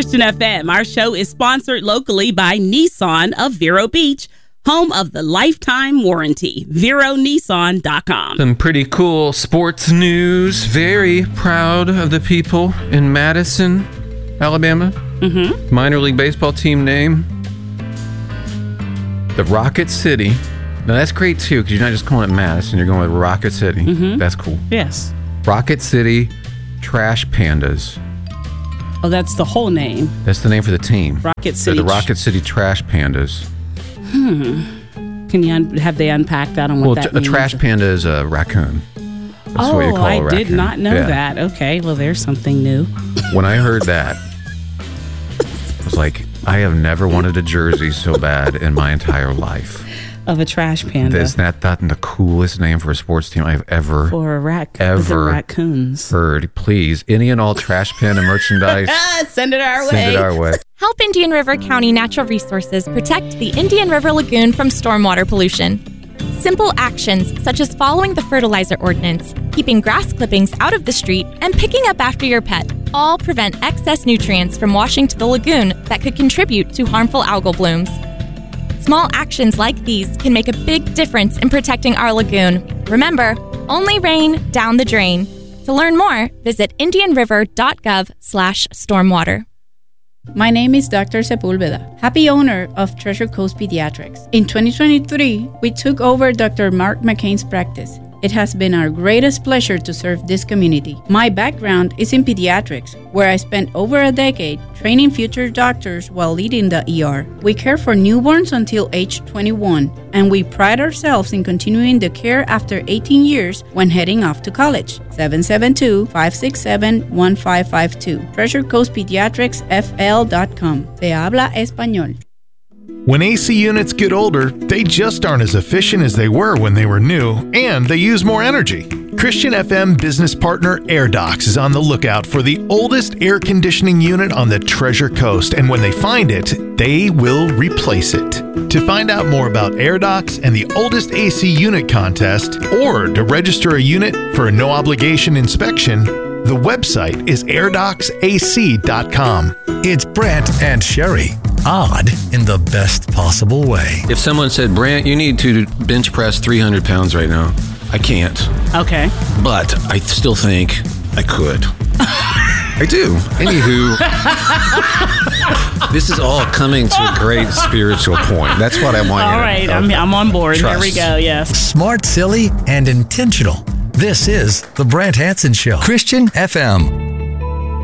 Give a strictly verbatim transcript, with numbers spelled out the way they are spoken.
Christian F M. Our show is sponsored locally by Nissan of Vero Beach, home of the lifetime warranty. Vero Nissan dot com. Some pretty cool sports news. Very proud of the people in Madison, Alabama. Mm-hmm. Minor league baseball team name, the Rocket City. Now that's great too, because you're not just calling it Madison, you're going with Rocket City. Mm-hmm. That's cool. Yes. Rocket City Trash Pandas. Oh, that's the whole name. That's the name for the team. Rocket City. They're the Rocket City Trash Pandas. Hmm. Can you un- have they unpack that on what well, that t- means? A trash panda is a raccoon. That's oh, what you call I a raccoon. did not know yeah. that. Okay, well, there's something new. When I heard that, I was like, I have never wanted a jersey so bad in my entire life. Of a trash panda. Is that not the coolest name for a sports team I've ever For a rac- ever raccoons. heard? Please, any and all trash panda merchandise, send it our way. send it our way. Help Indian River County Natural Resources protect the Indian River Lagoon from stormwater pollution. Simple actions such as following the fertilizer ordinance, keeping grass clippings out of the street, and picking up after your pet all prevent excess nutrients from washing to the lagoon that could contribute to harmful algal blooms. Small actions like these can make a big difference in protecting our lagoon. Remember, only rain down the drain. To learn more, visit indian river dot gov slash stormwater. My name is Doctor Sepulveda, happy owner of Treasure Coast Pediatrics. In twenty twenty-three, we took over Doctor Mark McCain's practice. It has been our greatest pleasure to serve this community. My background is in pediatrics, where I spent over a decade training future doctors while leading the E R. We care for newborns until age twenty-one, and we pride ourselves in continuing the care after eighteen years when heading off to college. seven seven two, five six seven, one five five two. Treasure Coast Pediatrics F L dot com. Se habla español. When A C units get older, they just aren't as efficient as they were when they were new, and they use more energy. Christian F M business partner AirDocs is on the lookout for the oldest air conditioning unit on the Treasure Coast, and when they find it, they will replace it. To find out more about AirDocs and the oldest A C unit contest, or to register a unit for a no-obligation inspection, the website is air docs A C dot com. It's Brant and Sherry. Odd in the best possible way. If someone said, Brant, you need to bench press three hundred pounds right now, I can't. Okay. But I still think I could. I do. Anywho, this is all coming to a great spiritual point. That's what I want you All to right, know. I'm, I'm on board. Trust. Here we go, yes. Smart, silly, and intentional. This is The Brant Hansen Show. Christian F M.